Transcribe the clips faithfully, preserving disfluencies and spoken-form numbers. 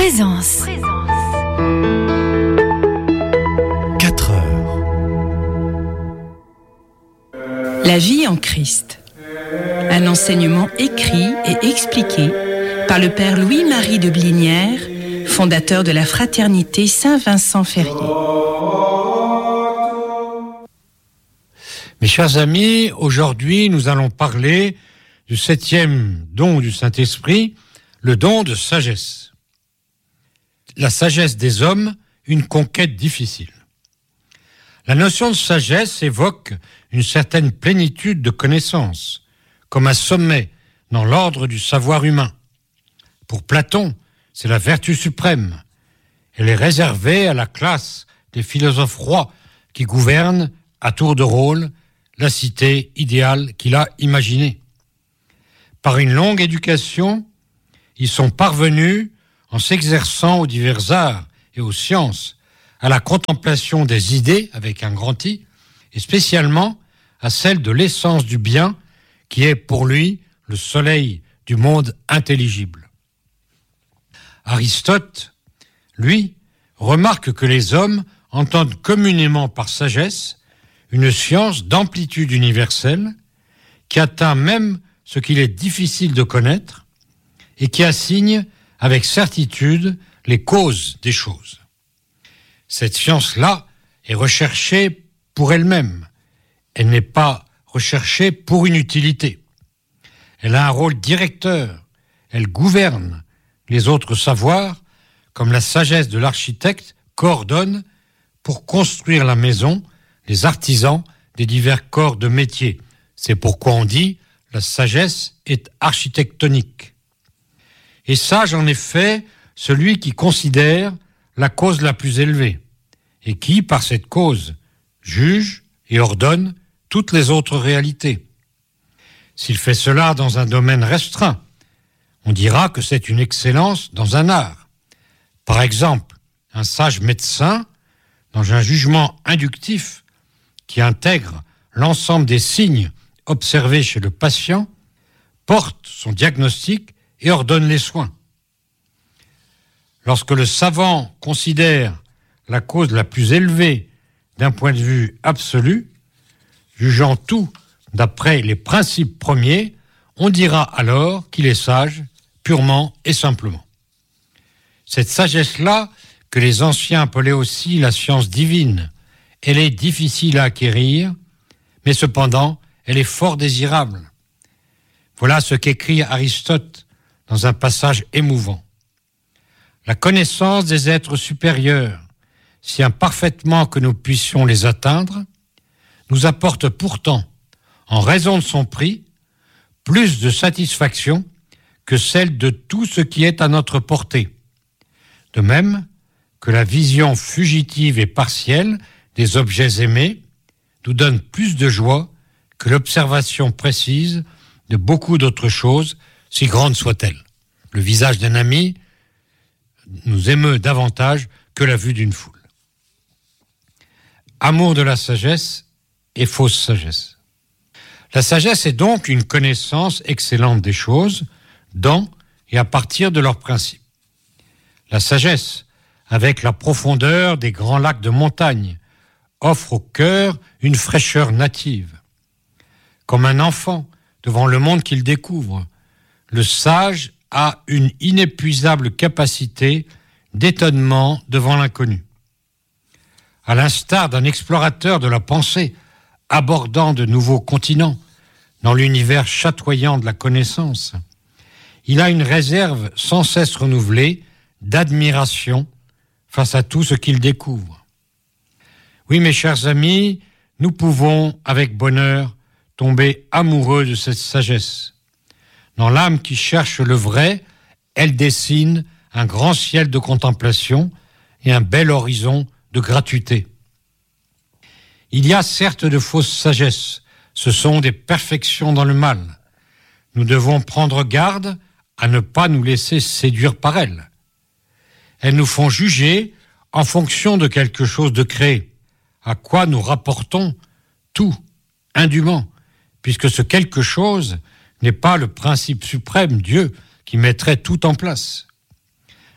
Présence. quatre heures. La vie en Christ. Un enseignement écrit et expliqué par le père Louis-Marie de Blinière, fondateur de la fraternité Saint-Vincent-Ferrier. Mes chers amis, aujourd'hui nous allons parler du septième don du Saint-Esprit, le don de sagesse. La sagesse des hommes, une conquête difficile. La notion de sagesse évoque une certaine plénitude de connaissances, comme un sommet dans l'ordre du savoir humain. Pour Platon, c'est la vertu suprême. Elle est réservée à la classe des philosophes rois qui gouvernent, à tour de rôle, la cité idéale qu'il a imaginée. Par une longue éducation, ils sont parvenus, en s'exerçant aux divers arts et aux sciences, à la contemplation des idées, avec un grand I, et spécialement à celle de l'essence du bien, qui est pour lui le soleil du monde intelligible. Aristote, lui, remarque que les hommes entendent communément par sagesse une science d'amplitude universelle qui atteint même ce qu'il est difficile de connaître et qui assigne avec certitude les causes des choses. Cette science-là est recherchée pour elle-même. Elle n'est pas recherchée pour une utilité. Elle a un rôle directeur. Elle gouverne les autres savoirs, comme la sagesse de l'architecte coordonne pour construire la maison les artisans des divers corps de métier. C'est pourquoi on dit la sagesse est architectonique. Et sage, en effet, celui qui considère la cause la plus élevée et qui, par cette cause, juge et ordonne toutes les autres réalités. S'il fait cela dans un domaine restreint, on dira que c'est une excellence dans un art. Par exemple, un sage médecin, dans un jugement inductif qui intègre l'ensemble des signes observés chez le patient, porte son diagnostic et ordonne les soins. Lorsque le savant considère la cause la plus élevée d'un point de vue absolu, jugeant tout d'après les principes premiers, on dira alors qu'il est sage purement et simplement. Cette sagesse-là, que les anciens appelaient aussi la science divine, elle est difficile à acquérir, mais cependant, elle est fort désirable. Voilà ce qu'écrit Aristote dans un passage émouvant. La connaissance des êtres supérieurs, si imparfaitement que nous puissions les atteindre, nous apporte pourtant, en raison de son prix, plus de satisfaction que celle de tout ce qui est à notre portée. De même que la vision fugitive et partielle des objets aimés nous donne plus de joie que l'observation précise de beaucoup d'autres choses, si grandes soient-elles. Le visage d'un ami nous émeut davantage que la vue d'une foule. Amour de la sagesse et fausse sagesse. La sagesse est donc une connaissance excellente des choses, dans et à partir de leurs principes. La sagesse, avec la profondeur des grands lacs de montagne, offre au cœur une fraîcheur native. Comme un enfant devant le monde qu'il découvre, le sage a une inépuisable capacité d'étonnement devant l'inconnu. À l'instar d'un explorateur de la pensée abordant de nouveaux continents dans l'univers chatoyant de la connaissance, il a une réserve sans cesse renouvelée d'admiration face à tout ce qu'il découvre. Oui, mes chers amis, nous pouvons, avec bonheur, tomber amoureux de cette sagesse. Dans l'âme qui cherche le vrai, elle dessine un grand ciel de contemplation et un bel horizon de gratuité. Il y a certes de fausses sagesses, ce sont des perfections dans le mal. Nous devons prendre garde à ne pas nous laisser séduire par elles. Elles nous font juger en fonction de quelque chose de créé, à quoi nous rapportons tout, indûment, puisque ce quelque chose n'est pas le principe suprême, Dieu, qui mettrait tout en place.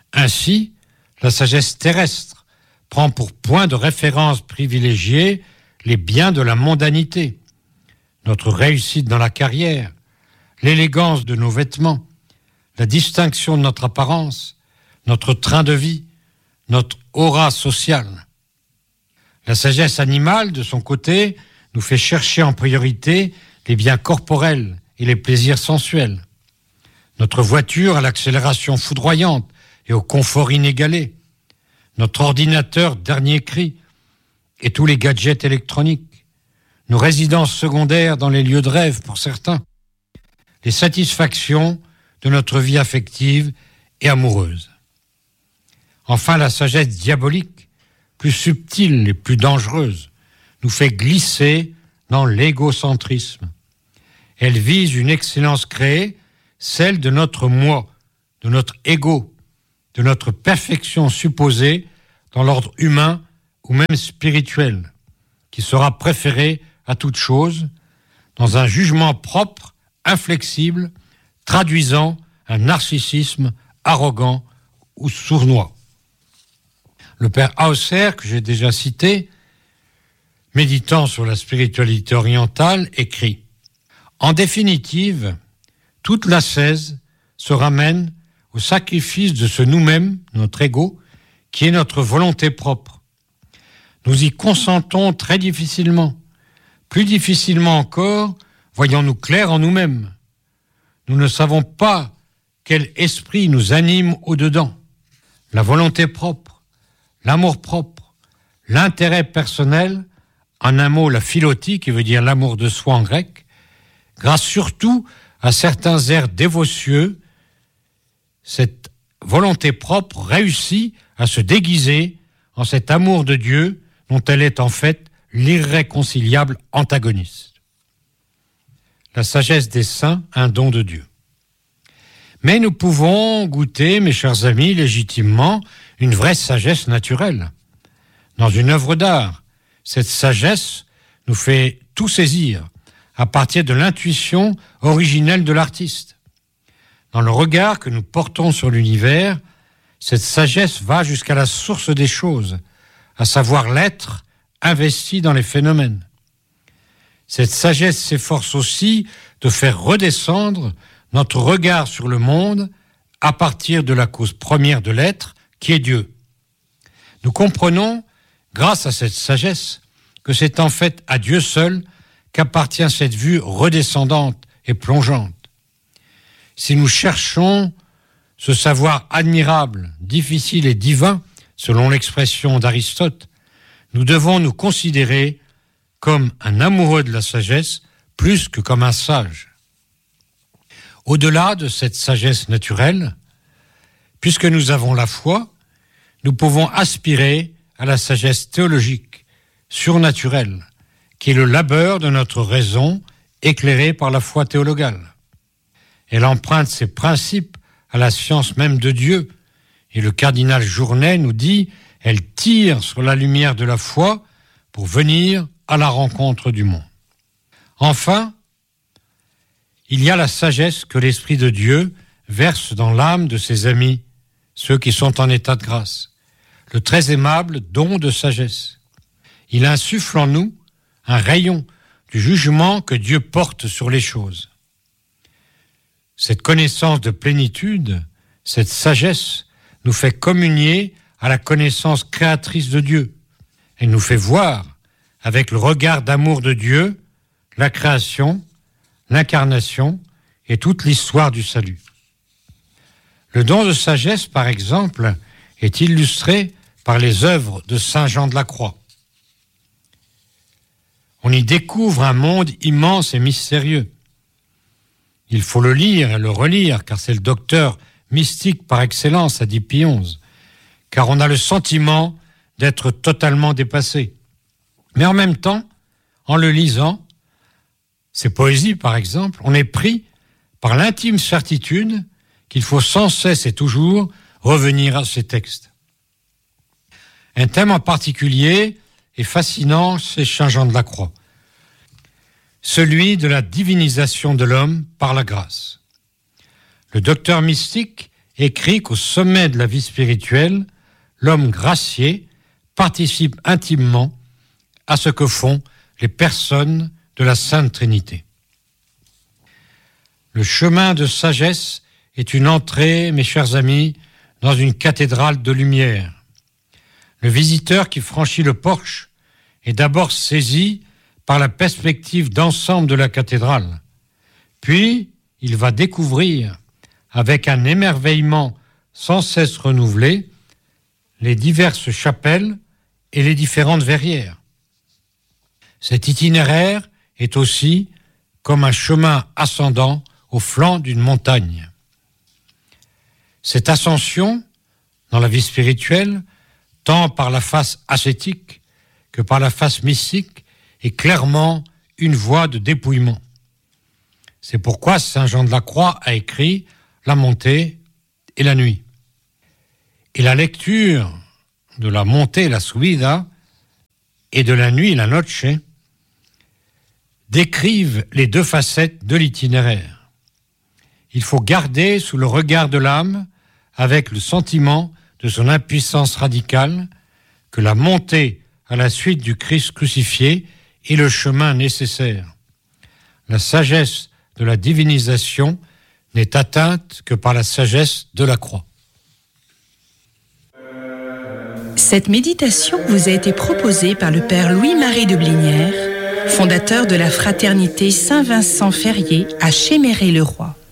Ainsi, la sagesse terrestre prend pour point de référence privilégié les biens de la mondanité, notre réussite dans la carrière, l'élégance de nos vêtements, la distinction de notre apparence, notre train de vie, notre aura sociale. La sagesse animale, de son côté, nous fait chercher en priorité les biens corporels et les plaisirs sensuels. Notre voiture à l'accélération foudroyante et au confort inégalé. Notre ordinateur dernier cri et tous les gadgets électroniques. Nos résidences secondaires dans les lieux de rêve pour certains. Les satisfactions de notre vie affective et amoureuse. Enfin, la sagesse diabolique, plus subtile et plus dangereuse, nous fait glisser dans l'égocentrisme. Elle vise une excellence créée, celle de notre moi, de notre ego, de notre perfection supposée dans l'ordre humain ou même spirituel, qui sera préférée à toute chose, dans un jugement propre, inflexible, traduisant un narcissisme arrogant ou sournois. Le père Hauser, que j'ai déjà cité, méditant sur la spiritualité orientale, écrit « En définitive, toute l'ascèse se ramène au sacrifice de ce nous-mêmes, notre ego, qui est notre volonté propre. Nous y consentons très difficilement. Plus difficilement encore, voyons-nous clair en nous-mêmes. Nous ne savons pas quel esprit nous anime au-dedans. La volonté propre, l'amour propre, l'intérêt personnel, en un mot la philotie, qui veut dire l'amour de soi en grec, grâce surtout à certains airs dévotieux, cette volonté propre réussit à se déguiser en cet amour de Dieu dont elle est en fait l'irréconciliable antagoniste. La sagesse des saints, un don de Dieu. Mais nous pouvons goûter, mes chers amis, légitimement, une vraie sagesse naturelle. Dans une œuvre d'art, cette sagesse nous fait tout saisir à partir de l'intuition originelle de l'artiste. Dans le regard que nous portons sur l'univers, cette sagesse va jusqu'à la source des choses, à savoir l'être investi dans les phénomènes. Cette sagesse s'efforce aussi de faire redescendre notre regard sur le monde à partir de la cause première de l'être, qui est Dieu. Nous comprenons, grâce à cette sagesse, que c'est en fait à Dieu seul qu'appartient cette vue redescendante et plongeante. Si nous cherchons ce savoir admirable, difficile et divin, selon l'expression d'Aristote, nous devons nous considérer comme un amoureux de la sagesse plus que comme un sage. Au-delà de cette sagesse naturelle, puisque nous avons la foi, nous pouvons aspirer à la sagesse théologique, surnaturelle, qui est le labeur de notre raison éclairée par la foi théologale. Elle emprunte ses principes à la science même de Dieu, et le cardinal Journet nous dit « Elle tire sur la lumière de la foi pour venir à la rencontre du monde. » Enfin, il y a la sagesse que l'Esprit de Dieu verse dans l'âme de ses amis, ceux qui sont en état de grâce, le très aimable don de sagesse. Il insuffle en nous un rayon du jugement que Dieu porte sur les choses. Cette connaissance de plénitude, cette sagesse, nous fait communier à la connaissance créatrice de Dieu. Elle nous fait voir, avec le regard d'amour de Dieu, la création, l'incarnation et toute l'histoire du salut. Le don de sagesse, par exemple, est illustré par les œuvres de saint Jean de la Croix. On y découvre un monde immense et mystérieux. Il faut le lire et le relire, car c'est le docteur mystique par excellence, a dit Pie onze, car on a le sentiment d'être totalement dépassé. Mais en même temps, en le lisant, ces poésies par exemple, on est pris par l'intime certitude qu'il faut sans cesse et toujours revenir à ces textes. Un thème en particulier est fascinant chez saint Jean de la Croix, celui de la divinisation de l'homme par la grâce. Le docteur mystique écrit qu'au sommet de la vie spirituelle, l'homme gracié participe intimement à ce que font les personnes de la Sainte Trinité. Le chemin de sagesse est une entrée, mes chers amis, dans une cathédrale de lumière. Le visiteur qui franchit le porche est d'abord saisi par la perspective d'ensemble de la cathédrale. Puis, il va découvrir, avec un émerveillement sans cesse renouvelé, les diverses chapelles et les différentes verrières. Cet itinéraire est aussi comme un chemin ascendant au flanc d'une montagne. Cette ascension, dans la vie spirituelle, tant par la face ascétique que par la face mystique, est clairement une voie de dépouillement. C'est pourquoi saint Jean de la Croix a écrit la montée et la nuit. Et la lecture de la montée, la subida, et de la nuit, la noche, décrivent les deux facettes de l'itinéraire. Il faut garder sous le regard de l'âme, avec le sentiment de son impuissance radicale, que la montée à la suite du Christ crucifié est le chemin nécessaire. La sagesse de la divinisation n'est atteinte que par la sagesse de la croix. Cette méditation vous a été proposée par le Père Louis-Marie de Blinière, fondateur de la Fraternité Saint-Vincent-Ferrier à Chéméré-le-Roi.